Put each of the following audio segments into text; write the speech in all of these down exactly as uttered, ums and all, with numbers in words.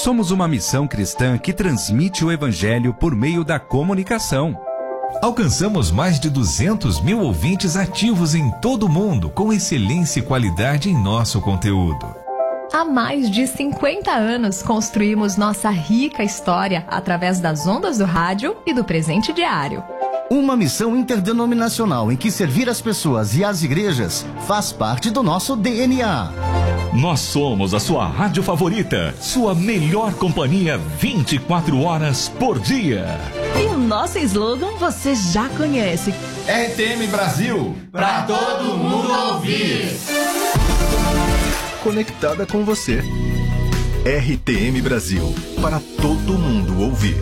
Somos uma missão cristã que transmite o Evangelho por meio da comunicação. Alcançamos mais de duzentos mil ouvintes ativos em todo o mundo, com excelência e qualidade em nosso conteúdo. Há mais de cinquenta anos construímos nossa rica história através das ondas do rádio e do presente diário. Uma missão interdenominacional em que servir as pessoas e as igrejas faz parte do nosso D N A. Nós somos a sua rádio favorita, sua melhor companhia vinte e quatro horas por dia. E o nosso slogan você já conhece. R T M Brasil, pra todo mundo ouvir. Conectada com você. R T M Brasil, para todo mundo ouvir.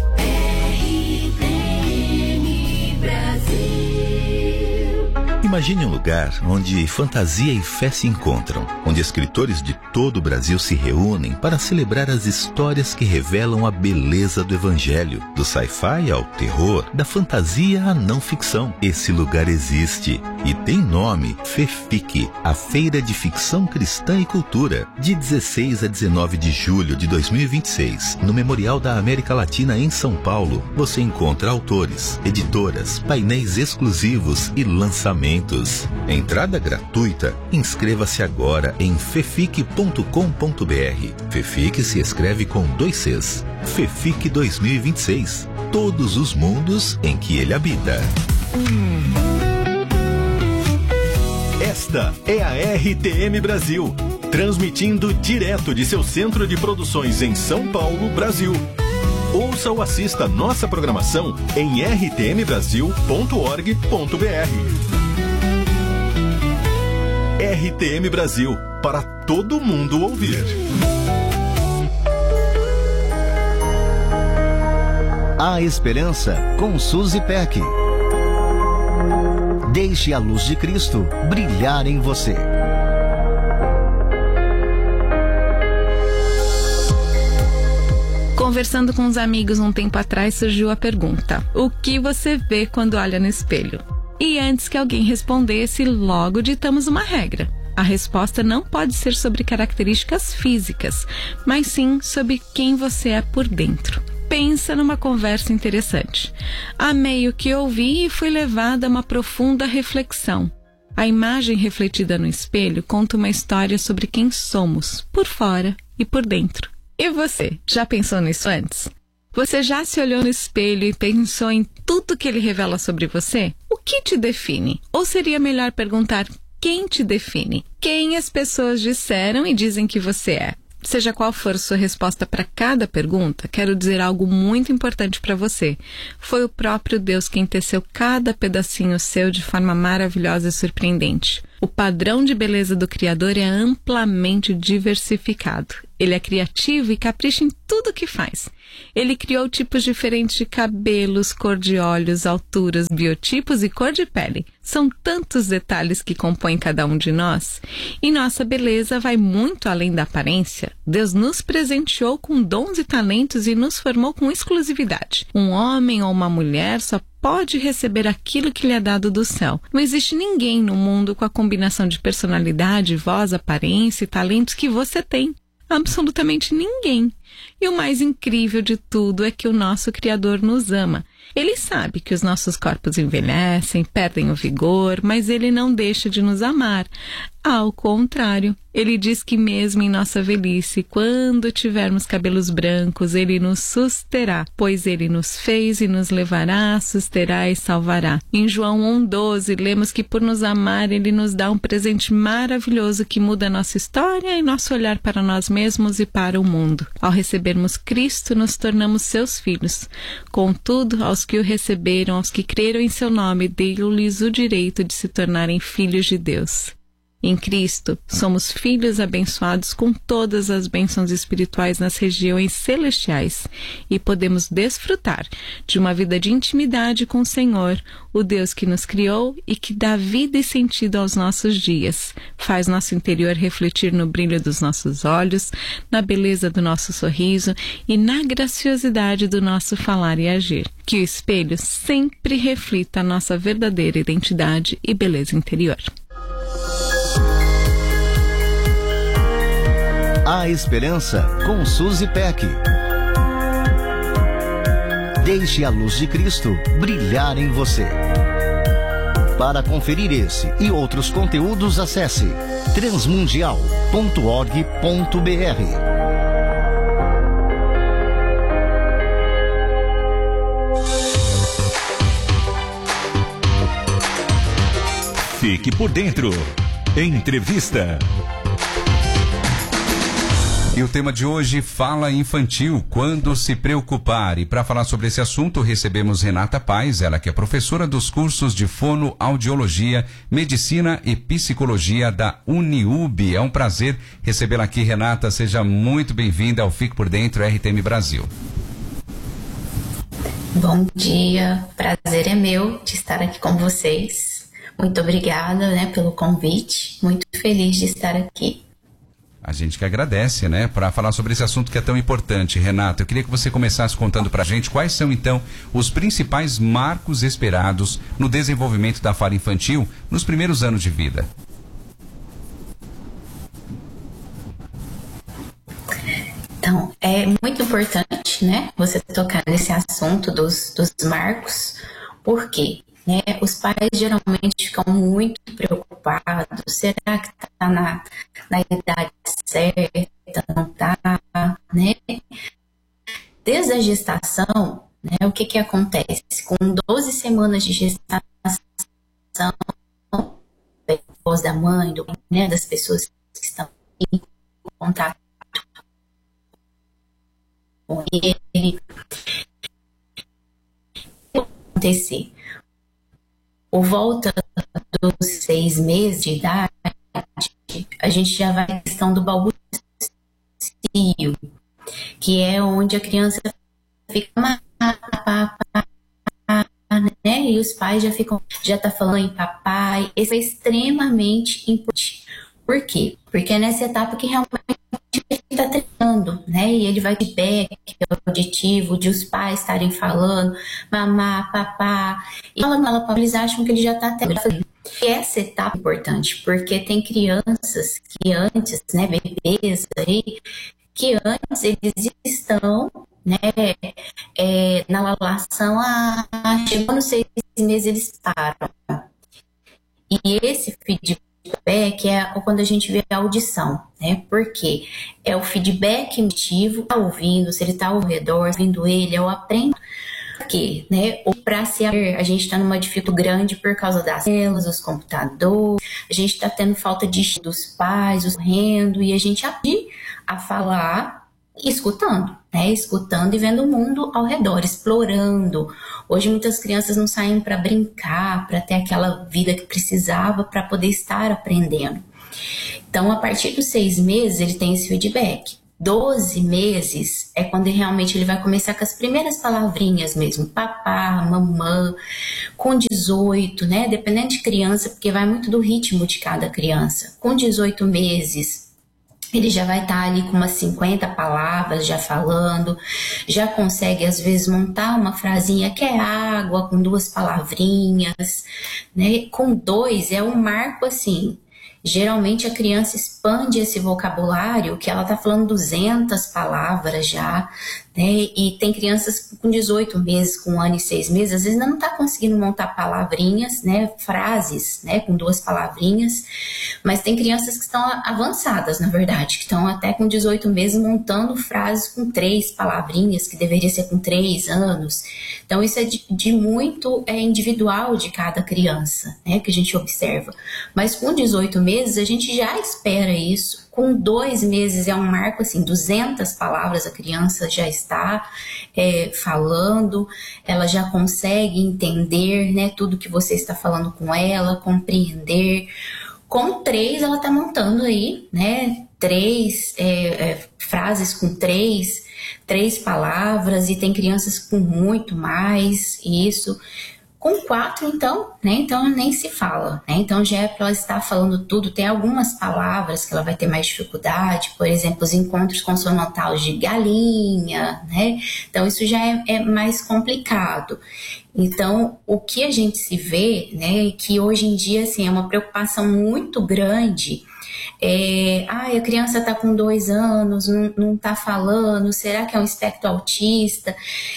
Imagine um lugar onde fantasia e fé se encontram, onde escritores de todo o Brasil se reúnem para celebrar as histórias que revelam a beleza do Evangelho, do sci-fi ao terror, da fantasia à não ficção. Esse lugar existe e tem nome: FEFIC, a Feira de Ficção Cristã e Cultura, de dezesseis a dezenove de julho de dois mil e vinte e seis, no Memorial da América Latina em São Paulo. Você encontra autores, editoras, painéis exclusivos e lançamentos. Entrada gratuita. Inscreva-se agora em fefic ponto com ponto br. FEFIC se escreve com dois Cs. FEFIC dois mil e vinte e seis. Todos os mundos em que ele habita. Esta é a R T M Brasil, transmitindo direto de seu centro de produções em São Paulo, Brasil. Ouça ou assista nossa programação em r t m brasil ponto org ponto br. R T M Brasil, para todo mundo ouvir. A Esperança, com Suzy Peck. Deixe a luz de Cristo brilhar em você. Conversando com uns amigos um tempo atrás, surgiu a pergunta: o que você vê quando olha no espelho? E antes que alguém respondesse, logo ditamos uma regra. A resposta não pode ser sobre características físicas, mas sim sobre quem você é por dentro. Pensa numa conversa interessante. Amei o que ouvi e fui levada a uma profunda reflexão. A imagem refletida no espelho conta uma história sobre quem somos, por fora e por dentro. E você, já pensou nisso antes? Você já se olhou no espelho e pensou em tudo que ele revela sobre você? O que te define? Ou seria melhor perguntar: quem te define? Quem as pessoas disseram e dizem que você é? Seja qual for a sua resposta para cada pergunta, quero dizer algo muito importante para você. Foi o próprio Deus quem teceu cada pedacinho seu de forma maravilhosa e surpreendente. O padrão de beleza do Criador é amplamente diversificado. Ele é criativo e capricha em tudo que faz. Ele criou tipos diferentes de cabelos, cor de olhos, alturas, biotipos e cor de pele. São tantos detalhes que compõem cada um de nós. E nossa beleza vai muito além da aparência. Deus nos presenteou com dons e talentos e nos formou com exclusividade. Um homem ou uma mulher só pode receber aquilo que lhe é dado do céu. Não existe ninguém no mundo com a combinação de personalidade, voz, aparência e talentos que você tem. Absolutamente ninguém. E o mais incrível de tudo é que o nosso Criador nos ama. Ele sabe que os nossos corpos envelhecem, perdem o vigor, mas Ele não deixa de nos amar. Ao contrário, Ele diz que mesmo em nossa velhice, quando tivermos cabelos brancos, Ele nos susterá, pois Ele nos fez e nos levará, susterá e salvará. Em João um, doze, lemos que por nos amar, Ele nos dá um presente maravilhoso que muda a nossa história e nosso olhar para nós mesmos e para o mundo. Ao recebermos Cristo, nos tornamos seus filhos. Contudo, aos que o receberam, aos que creram em seu nome, deu-lhes o direito de se tornarem filhos de Deus. Em Cristo, somos filhos abençoados com todas as bênçãos espirituais nas regiões celestiais e podemos desfrutar de uma vida de intimidade com o Senhor, o Deus que nos criou e que dá vida e sentido aos nossos dias, faz nosso interior refletir no brilho dos nossos olhos, na beleza do nosso sorriso e na graciosidade do nosso falar e agir. Que o espelho sempre reflita a nossa verdadeira identidade e beleza interior. A esperança com Suzy Peck. Deixe a luz de Cristo brilhar em você. Para conferir esse e outros conteúdos, acesse transmundial ponto org ponto br. Fique por dentro. Entrevista. E o tema de hoje, fala infantil, quando se preocupar. E para falar sobre esse assunto, recebemos Renata Paz, ela que é professora dos cursos de Fonoaudiologia, Medicina e Psicologia da Uniub. É um prazer recebê-la aqui, Renata. Seja muito bem-vinda ao Fique por Dentro R T M Brasil. Bom dia, prazer é meu de estar aqui com vocês. Muito obrigada, né, pelo convite. Muito feliz de estar aqui. A gente que agradece, né, para falar sobre esse assunto que é tão importante. Renata, eu queria que você começasse contando para a gente quais são, então, os principais marcos esperados no desenvolvimento da fala infantil nos primeiros anos de vida. Então, é muito importante, né, você tocar nesse assunto dos, dos marcos, porque, né, os pais geralmente ficam muito preocupados. Será que está na, na idade certa? Não está, né? Desde a gestação, né, o que que acontece? Com doze semanas de gestação, voz da mãe, do, né, das pessoas que estão em contato com ele, acontecer. Por volta dos seis meses de idade, a gente já vai na questão do balbucio, que é onde a criança fica, né? E os pais já ficam, já tá falando em papai. Isso é extremamente importante. Por quê? Porque é nessa etapa que realmente ele está treinando, né? E ele vai de feedback auditivo, de os pais estarem falando, mamá, papá, e ela, ela, eles acham que ele já está até. E essa etapa é importante, porque tem crianças que antes, né, bebês aí, que antes eles estão, né, é, na lalação, a, a, chegou nos seis meses eles param. E esse feedback que é quando a gente vê a audição, né? Porque é o feedback emotivo, tá ouvindo, se ele tá ao redor, ouvindo ele, eu aprendo. Porque, né? Ou para se a gente está numa dificuldade grande por causa das telas, dos computadores, a gente está tendo falta de dos pais, os correndo, e a gente aprende a falar escutando, né? Escutando e vendo o mundo ao redor, explorando. Hoje muitas crianças não saem para brincar, para ter aquela vida que precisava para poder estar aprendendo. Então, a partir dos seis meses, ele tem esse feedback. doze meses é quando realmente ele vai começar com as primeiras palavrinhas mesmo, papá, mamã. Com dezoito, né? Dependendo de criança, porque vai muito do ritmo de cada criança. Com dezoito meses, ele já vai estar ali com umas cinquenta palavras já falando, já consegue às vezes montar uma frasinha que é água com duas palavrinhas, né? Com dois é um marco assim. Geralmente a criança expande esse vocabulário, que ela tá falando duzentas palavras já, né? E tem crianças com dezoito meses, com um ano e seis meses, às vezes ainda não tá conseguindo montar palavrinhas, né? Frases, né? Com duas palavrinhas, mas tem crianças que estão avançadas, na verdade, que estão até com dezoito meses montando frases com três palavrinhas, que deveria ser com três anos. Então isso é de, de muito é individual de cada criança, né? Que a gente observa. Mas com dezoito meses a gente já espera isso. Com dois meses é um marco, assim, duzentas palavras a criança já está é, falando, ela já consegue entender, né, tudo que você está falando com ela, compreender. Com três ela está montando aí, né, três é, é, frases com três, três palavras, e tem crianças com muito mais isso. Com quatro, então, né, então nem se fala, né, então já é para ela estar falando tudo. Tem algumas palavras que ela vai ter mais dificuldade, por exemplo, os encontros consonantais de galinha, né, então isso já é, é mais complicado. Então, o que a gente se vê, né, que hoje em dia, assim, é uma preocupação muito grande É, ah, a criança está com dois anos, não está falando, será que é um espectro autista?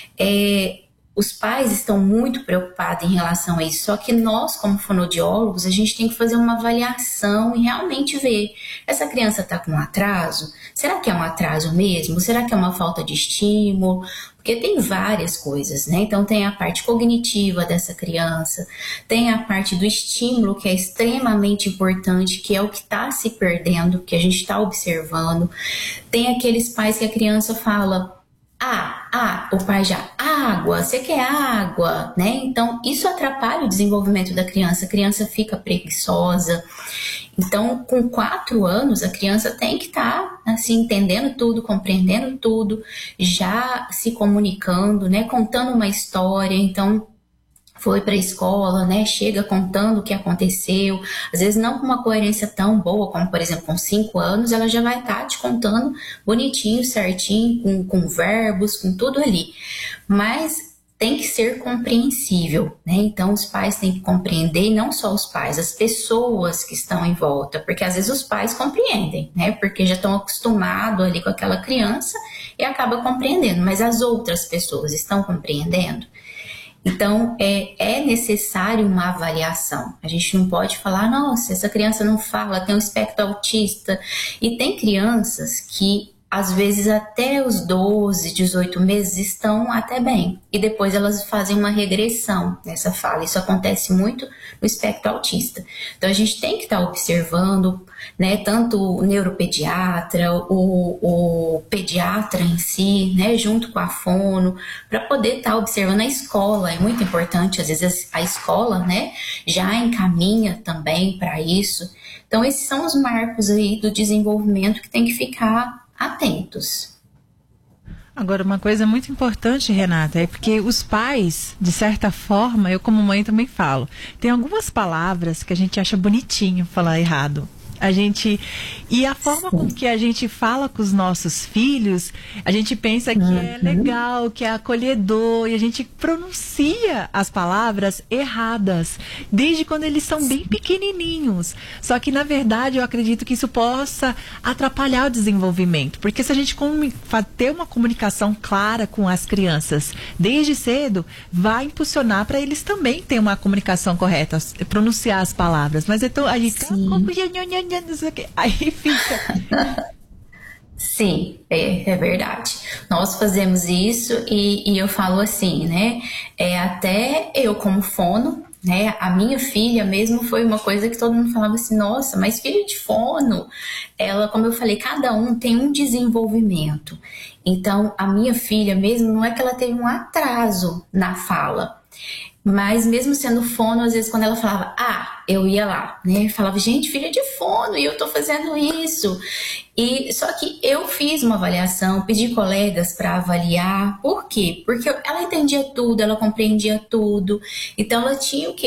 É, os pais estão muito preocupados em relação a isso, só que nós, como fonoaudiólogos, a gente tem que fazer uma avaliação e realmente ver, essa criança está com um atraso? Será que é um atraso mesmo? Será que é uma falta de estímulo? Porque tem várias coisas, né? Então tem a parte cognitiva dessa criança, tem a parte do estímulo, que é extremamente importante, que é o que está se perdendo, que a gente está observando. Tem aqueles pais que a criança fala... Ah, ah, o pai já, água, você quer água, né? Então, isso atrapalha o desenvolvimento da criança, a criança fica preguiçosa. Então, com quatro anos, a criança tem que estar, tá, assim, entendendo tudo, compreendendo tudo, já se comunicando, né? Contando uma história, então... foi para a escola, né, chega contando o que aconteceu, às vezes não com uma coerência tão boa, como por exemplo com cinco anos, ela já vai estar te contando bonitinho, certinho, com, com verbos, com tudo ali, mas tem que ser compreensível, né, então os pais têm que compreender, e não só os pais, as pessoas que estão em volta, porque às vezes os pais compreendem, né, porque já estão acostumados ali com aquela criança e acaba compreendendo, mas as outras pessoas estão compreendendo? Então, é, é necessário uma avaliação. A gente não pode falar, nossa, essa criança não fala, tem um espectro autista. E tem crianças que, às vezes, até os doze, dezoito meses estão até bem. E depois elas fazem uma regressão nessa fala. Isso acontece muito no espectro autista. Então, a gente tem que estar observando, né, tanto o neuropediatra, o, o pediatra em si, né, junto com a fono, para poder estar observando a escola. É muito importante, às vezes a escola, né, já encaminha também para isso. Então, esses são os marcos aí do desenvolvimento que tem que ficar atentos. Agora, uma coisa muito importante, Renata, é porque os pais, de certa forma, eu como mãe também falo, tem algumas palavras que a gente acha bonitinho falar errado. A gente, e a forma com que a gente fala com os nossos filhos, a gente pensa que é legal, que é acolhedor, e a gente pronuncia as palavras erradas, desde quando eles são bem pequenininhos. Só que, na verdade, eu acredito que isso possa atrapalhar o desenvolvimento, porque se a gente ter uma comunicação clara com as crianças desde cedo, vai impulsionar para eles também ter uma comunicação correta, pronunciar as palavras. Mas então, a gente... Aí fica. Sim, é, é verdade. Nós fazemos isso e, e eu falo assim, né? É, até eu como fono, né? A minha filha mesmo foi uma coisa que todo mundo falava assim, nossa, mas filho de fono, ela, como eu falei, cada um tem um desenvolvimento. Então, a minha filha mesmo, não é que ela teve um atraso na fala, mas mesmo sendo fono, às vezes quando ela falava, ah, eu ia lá, né? Falava, gente, filha de fono, e eu tô fazendo isso. E só que eu fiz uma avaliação, pedi colegas para avaliar. Por quê? Porque ela entendia tudo, ela compreendia tudo. Então ela tinha o quê?